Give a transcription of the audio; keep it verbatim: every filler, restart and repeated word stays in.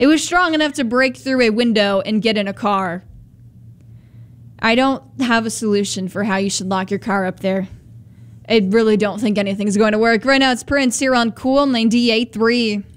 It was strong enough to break through a window and get in a car. I don't have a solution for how you should lock your car up there. I really don't think anything's going to work. Right now, it's Prince here on Cool ninety-eight point three.